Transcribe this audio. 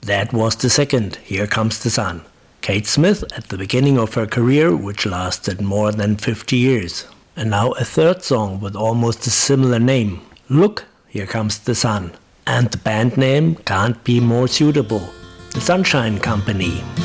That was the second, Here Comes the Sun. Kate Smith at the beginning of her career, which lasted more than 50 years. And now a third song with almost a similar name. Look, Here Comes the Sun. And the band name can't be more suitable. The Sunshine Company.